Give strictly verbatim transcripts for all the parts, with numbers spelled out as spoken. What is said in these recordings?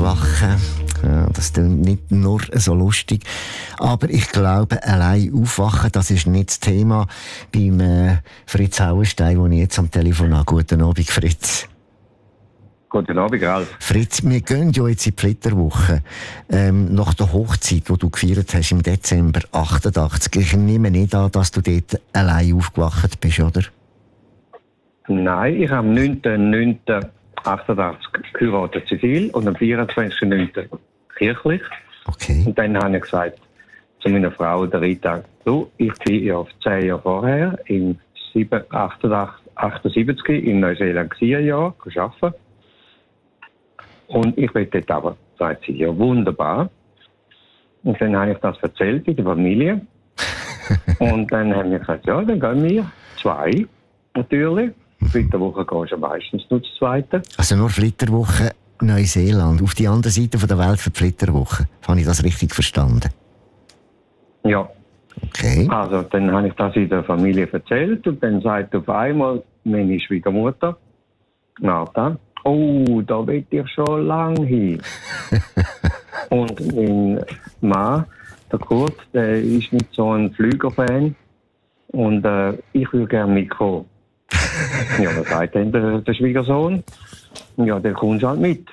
aufwachen. Ja, das klingt nicht nur so lustig. Aber ich glaube, allein aufwachen, das ist nicht das Thema beim äh, Fritz Hauenstein, den ich jetzt am Telefon habe. Guten Abend, Fritz. Guten Abend, Ralf. Fritz, wir gehen ja jetzt in die Flitterwoche. Ähm, nach der Hochzeit, die du gefeiert hast im Dezember achtundachtzig. Ich nehme nicht an, dass du dort allein aufgewacht bist, oder? Nein, ich habe am neunten neunten achtundachtzig geheiratet zivil und am vierundzwanzigsten neunten kirchlich. Okay. Und dann habe ich gesagt zu meiner Frau, der Rita, du, ich bin ja zehn Jahre vorher, in achtundsiebzig in Neuseeland ein Jahr gearbeitet. Und ich will dort aber, sagt sie, ja wunderbar. Und dann habe ich das erzählt in der Familie. Und dann haben wir gesagt, ja, dann gehen wir zwei, natürlich. Flitterwoche gehst du meistens nur das Zweite. Also nur Flitterwoche Neuseeland, auf die andere Seite der Welt für die Flitterwoche. Habe ich das richtig verstanden? Ja. Okay. Also dann habe ich das in der Familie erzählt und dann sagt auf einmal meine Schwiegermutter, Martha, oh, da will ich schon lange hin. Und mein Mann, der Kurt, der ist nicht so ein Flügerfan und äh, ich würde gerne mitkommen. Ja, was sagt denn der, der Schwiegersohn? Ja, der kommt halt mit.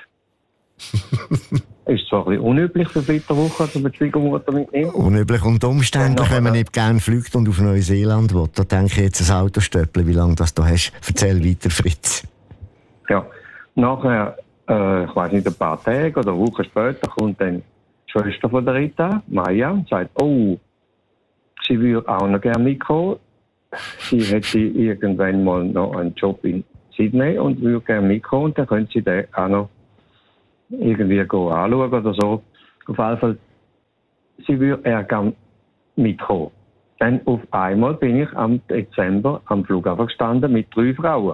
Ist zwar ein bisschen unüblich für Flitterwoche, dass man die Schwiegermutter mitnimmt. Unüblich und umständlich, wenn man nicht gerne fliegt und auf Neuseeland will. Da denke ich jetzt ein Autostöppel, wie lange das du hast. Erzähl weiter, Fritz. Ja, nachher, äh, ich weiß nicht, ein paar Tage oder Wochen später kommt dann die Schwester von der Rita, Maya, und sagt, oh, sie würde auch noch gerne mitkommen. Sie hätte irgendwann mal noch einen Job in Sydney und würde gerne mitkommen. Und dann könnte sie den auch noch irgendwie anschauen oder so. Auf jeden Fall, sie würde eher gerne mitkommen. Dann auf einmal bin ich am Dezember am Flughafen gestanden mit drei Frauen.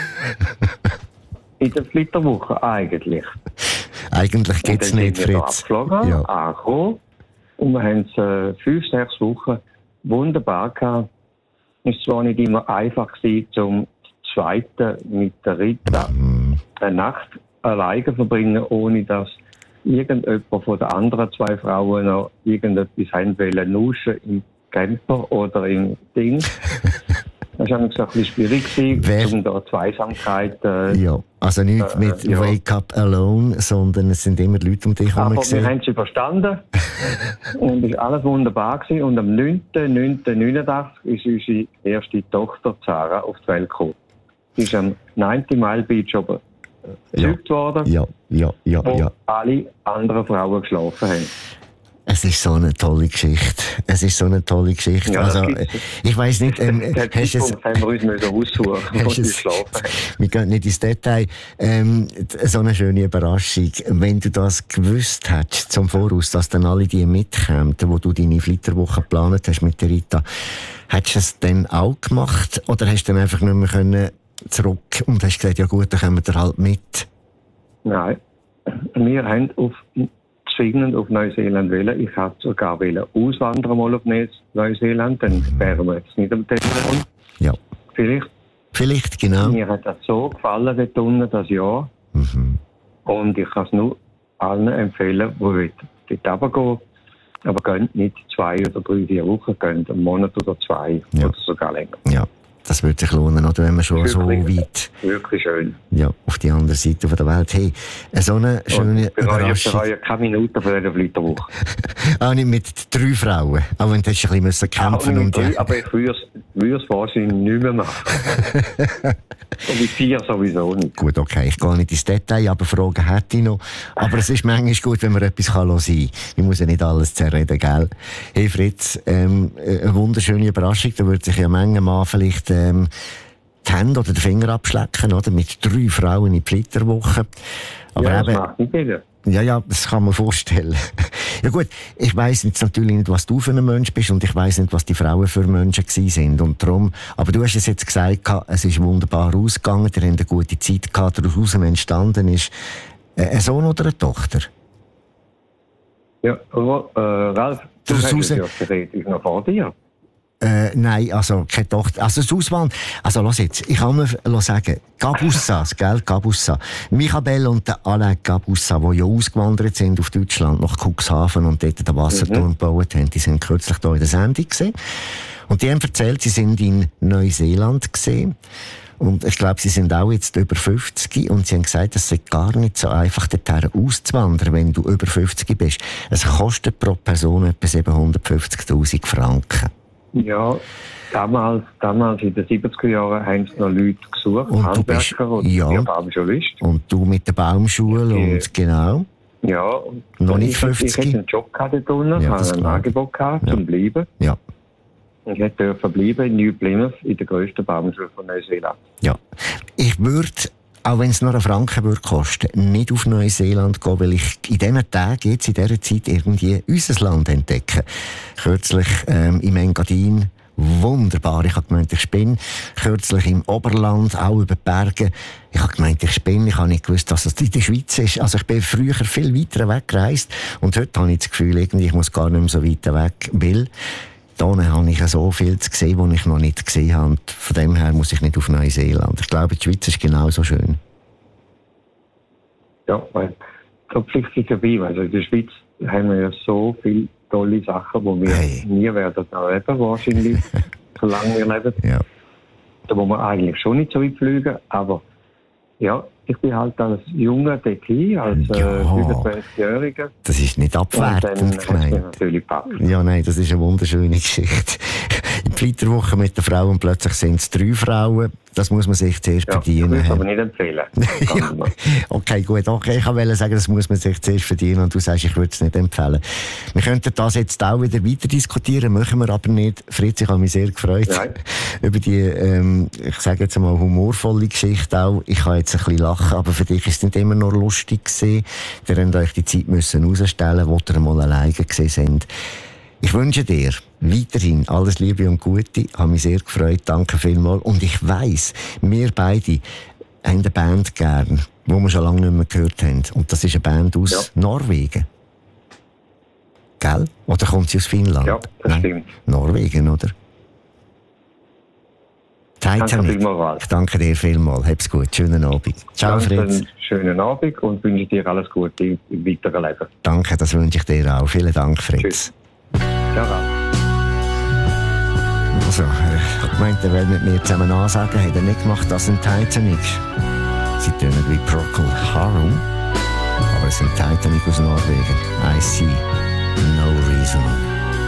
In der Flitterwoche eigentlich. Eigentlich geht es nicht, Fritz. Abgeflogen, ja. Angekommen. Und wir haben es äh, fünf, sechs Wochen wunderbar gehabt. Es war zwar nicht immer einfach gewesen, zum Zweiten mit der Rita eine Nacht alleine verbringen, ohne dass irgendjemand von den anderen zwei Frauen noch irgendetwas haben wollen, nuschen im Camper oder im Ding. Das war ein bisschen schwierig, um da Zweisamkeit. Äh, ja, also nicht mit äh, ja. Wake Up Alone, sondern es sind immer Leute um dich herum. Aber wir haben sie verstanden und es war alles wunderbar gewesen. Und am neunten neunten neunundachtzig ist unsere erste Tochter Zara auf die Welt gekommen. Sie ist am neunten Mile Beach oben gezeugt ja. worden, ja, ja, ja, wo ja. alle anderen Frauen geschlafen haben. Es ist so eine tolle Geschichte. Es ist so eine tolle Geschichte. Ja, also, ich weiss nicht, ähm, hast du es... haben wir uns müssen aussuchen, wo wir schlafen. Wir gehen nicht ins Detail. Ähm, so eine schöne Überraschung. Wenn du das gewusst hättest, zum Voraus, dass dann alle die mitkommen, wo du deine Flitterwoche geplant hast mit der Rita, hättest du es dann auch gemacht? Oder hast du dann einfach nicht mehr können zurück und hast gesagt, ja gut, dann kommen wir halt mit? Nein. Wir haben auf... zwingend auf Neuseeland wählen. Ich wollte sogar wählen auswandern mal auf Neuseeland, dann wären wir jetzt nicht am Telefon. Ja. Vielleicht. Vielleicht, genau. Mir hat das so gefallen, dort unten, das Jahr. Mhm. Und ich kann es nur allen empfehlen, die dort runtergehen. Aber gehen nicht zwei oder drei, vier Wochen, gehen einen Monat oder zwei ja. oder sogar länger. Ja. Das würde sich lohnen, oder wenn man schon wirklich, so weit... Wirklich schön. Ja, auf die andere Seite der Welt. Hey, so eine schöne ich bereue, Überraschung. Ich bereue keine Minute von dieser Flitterwoche. Auch nicht mit drei Frauen. Auch wenn du ein bisschen müssen kämpfen um die... Aber ich würde es wahrscheinlich nicht mehr machen. Und mit vier sowieso nicht. Gut, okay, ich gehe nicht ins Detail, aber Fragen hätte ich noch. Aber es ist manchmal gut, wenn man etwas kann sein kann. Ich muss ja nicht alles zerreden, gell? Hey Fritz, ähm, eine wunderschöne Überraschung. Da würde sich ja manche Mann vielleicht ähm, die Hände oder den Finger abschlecken, oder? Mit drei Frauen in die Flitterwoche. Aber ja, eben, das macht nicht jeder. Ja, ja, das kann man vorstellen. Ja gut, ich weiss jetzt natürlich nicht, was du für ein Mensch bist und ich weiss nicht, was die Frauen für Menschen gewesen sind und darum, aber du hast es jetzt gesagt, es ist wunderbar ausgegangen, ihr habt eine gute Zeit gehabt, daraus entstanden ist ein Sohn oder eine Tochter? Ja, aber, äh, Ralf, du hast raus... ja theoretisch noch vor dir. Äh, nein, also keine Tochter. Also das Auswandern, also lass jetzt, ich kann mir sagen, Gabussas, gell, Gabussa. Michael und der Alain Gabussa, die ja ausgewandert sind auf Deutschland, nach Cuxhaven und dort den Wasserturm mhm. gebaut haben, die sind kürzlich hier in der Sendung gesehen. Und die haben erzählt, sie sind in Neuseeland gesehen. Und ich glaube, sie sind auch jetzt über fünfzig und sie haben gesagt, es sei gar nicht so einfach, dorthin auszuwandern, wenn du über fünfzig bist. Es kostet pro Person etwa siebenhundertfünfzigtausend Franken. Ja, damals, damals in den siebziger Jahren haben sie noch Leute gesucht, und Handwerker oder ja, Baumschulist. Und du mit der Baumschule die, und genau. Ja, und noch nicht fünfzig. Ich hatte einen Job gehabt dort unten, ja, habe ein Angebot gehabt, ja. zum Bleiben. Ja. Und ich durfte bleiben in New Plymouth, in der grössten Baumschule von Neuseeland. Ja. Ich würde, auch wenn es nur einen Franken würde kosten, nicht auf Neuseeland gehen, weil ich in diesen Tagen, jetzt in dieser Zeit, irgendwie unser Land entdecke. Kürzlich ähm, im Engadin, wunderbar. Ich habe gemeint, ich spinne. Kürzlich im Oberland, auch über die Berge. Ich habe gemeint, ich spinne. Ich habe nicht gewusst, dass es in der Schweiz ist. Also ich bin früher viel weiter weg gereist. Und heute habe ich das Gefühl, irgendwie, ich muss gar nicht mehr so weit weg, weil da habe ich so viel zu sehen, was ich noch nicht gesehen habe. Und von dem her muss ich nicht auf Neuseeland. Ich glaube, die Schweiz ist genauso schön. Ja, weil so pflichtig dabei. Also in der Schweiz haben wir ja so viele tolle Sachen, die wir hey. nie werden erleben, wahrscheinlich, solange wir leben. Ja. Da wo wir eigentlich schon nicht so weit fliegen, aber ja, ich bin halt als Junger dort hin, als ja. äh, fünfundzwanzigjähriger. Das ist nicht abwertend gemeint. Natürlich gepackt. Ja, nein, das ist eine wunderschöne Geschichte. In der Flitterwoche mit der Frau und plötzlich sind es drei Frauen. Das muss man sich zuerst ja, verdienen. Das würde ich aber nicht empfehlen. ja. Okay, gut. Okay, ich wollte sagen, das muss man sich zuerst verdienen und du sagst, ich würde es nicht empfehlen. Wir könnten das jetzt auch wieder weiter diskutieren, machen wir aber nicht. Fritz, ich habe mich sehr gefreut Nein. über die, ähm, ich sage jetzt mal, humorvolle Geschichte auch. Ich kann jetzt ein bisschen lachen, aber für dich ist es nicht immer nur lustig gewesen. Ihr habt euch die Zeit müssen rausstellen, wo ihr mal alleine gewesen sind. Ich wünsche dir weiterhin alles Liebe und Gute. Ich habe mich sehr gefreut. Danke vielmals. Und ich weiss, wir beide haben eine Band gern, die wir schon lange nicht mehr gehört haben. Und das ist eine Band aus ja. Norwegen. Gell? Oder kommt sie aus Finnland? Ja, das Nein. stimmt. Norwegen, oder? Titanic. Ich danke dir vielmals. Hab's gut. Schönen Abend. Ciao, Fritz. Einen schönen Abend und wünsche dir alles Gute im weiteren Leben. Danke, das wünsche ich dir auch. Vielen Dank, Fritz. Tschüss. Ciao. Also, ich habe gemeint, er will mit mir zusammen ansagen, hat er nicht gemacht, das sind Titanic. Sie tönen wie Procol Harum, aber es sind Titanic aus Norwegen. I see no reason.